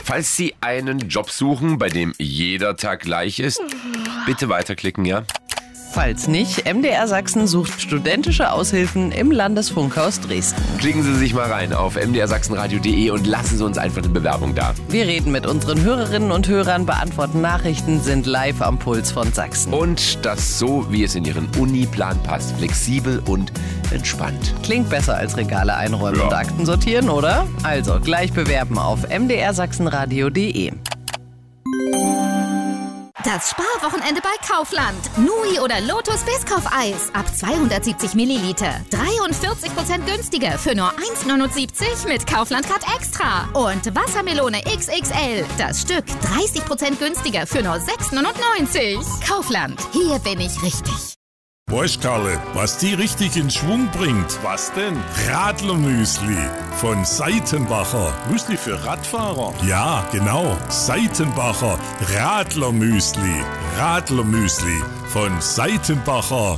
Falls Sie einen Job suchen, bei dem jeder Tag gleich ist, bitte weiterklicken, ja? Falls nicht, MDR Sachsen sucht studentische Aushilfen im Landesfunkhaus Dresden. Klicken Sie sich mal rein auf mdrsachsenradio.de und lassen Sie uns einfach eine Bewerbung da. Wir reden mit unseren Hörerinnen und Hörern, beantworten Nachrichten, sind live am Puls von Sachsen. Und das so, wie es in Ihren Uniplan passt. Flexibel und entspannt. Klingt besser als Regale einräumen und Akten sortieren, oder? Also gleich bewerben auf mdrsachsenradio.de. Das Sparwochenende bei Kaufland. Nui oder Lotus Biskuff-Eis ab 270 Milliliter. 43% günstiger für nur 1,79 mit Kaufland Card Extra. Und Wassermelone XXL. Das Stück 30% günstiger für nur 6,99. Kaufland. Hier bin ich richtig. Weißt Karle, was die richtig in Schwung bringt? Was denn? Radlermüsli von Seitenbacher. Müsli für Radfahrer? Ja, genau. Seitenbacher Radlermüsli. Radlermüsli von Seitenbacher.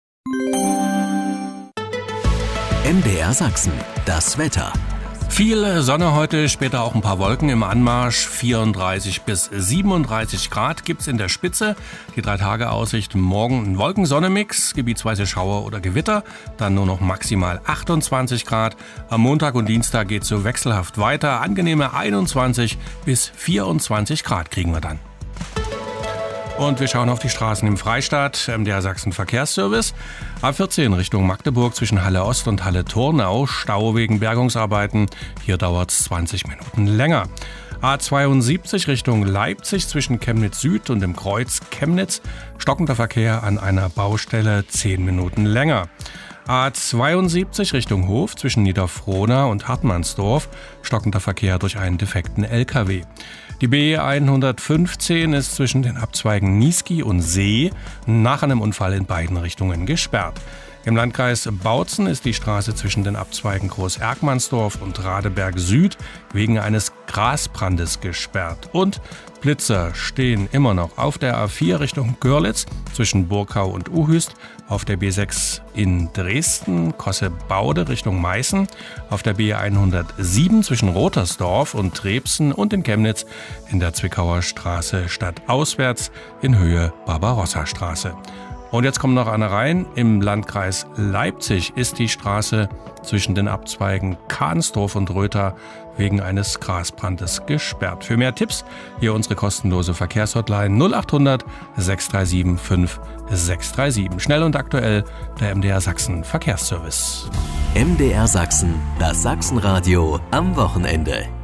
MDR Sachsen, das Wetter. Viel Sonne heute, später auch ein paar Wolken im Anmarsch. 34 bis 37 Grad gibt's in der Spitze. Die 3-Tage-Aussicht morgen ein Wolken-Sonne-Mix, gebietsweise Schauer oder Gewitter. Dann nur noch maximal 28 Grad. Am Montag und Dienstag geht's so wechselhaft weiter. Angenehme 21 bis 24 Grad kriegen wir dann. Und wir schauen auf die Straßen im Freistaat, MDR Sachsen Verkehrsservice. A14 Richtung Magdeburg zwischen Halle Ost und Halle Thornau, Stau wegen Bergungsarbeiten. Hier dauert es 20 Minuten länger. A72 Richtung Leipzig zwischen Chemnitz Süd und dem Kreuz Chemnitz. Stockender Verkehr an einer Baustelle 10 Minuten länger. A72 Richtung Hof zwischen Niederfrohna und Hartmannsdorf. Stockender Verkehr durch einen defekten LKW. Die B115 ist zwischen den Abzweigen Niesky und See nach einem Unfall in beiden Richtungen gesperrt. Im Landkreis Bautzen ist die Straße zwischen den Abzweigen Groß-Erkmannsdorf und Radeberg Süd wegen eines Grasbrandes gesperrt. Und Blitzer stehen immer noch auf der A4 Richtung Görlitz zwischen Burkau und Uhüst, auf der B6 in Dresden, Kossebaude Richtung Meißen, auf der B107 zwischen Rotersdorf und Trebsen und in Chemnitz in der Zwickauer Straße stadtauswärts in Höhe Barbarossa-Straße. Und jetzt kommt noch eine rein. Im Landkreis Leipzig ist die Straße zwischen den Abzweigen Kahnsdorf und Röther wegen eines Grasbrandes gesperrt. Für mehr Tipps hier unsere kostenlose Verkehrshotline 0800 637 5637. Schnell und aktuell der MDR Sachsen Verkehrsservice. MDR Sachsen, das Sachsenradio am Wochenende.